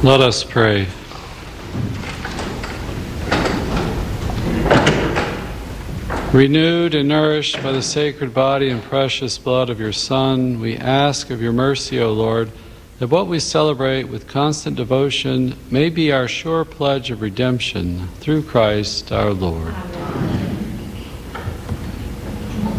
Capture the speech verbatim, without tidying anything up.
Let us pray. Renewed and nourished by the sacred body and precious blood of your Son, we ask of your mercy, O Lord, that what we celebrate with constant devotion may be our sure pledge of redemption through Christ our Lord. Amen.